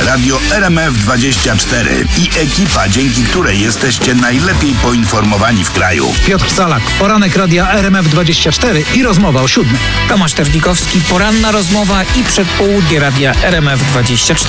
Radio RMF24 i ekipa, dzięki której jesteście najlepiej poinformowani w kraju. Piotr Salak, poranek Radia RMF24 i rozmowa o 7. Tomasz Terlikowski, poranna rozmowa i przedpołudnie Radia RMF24.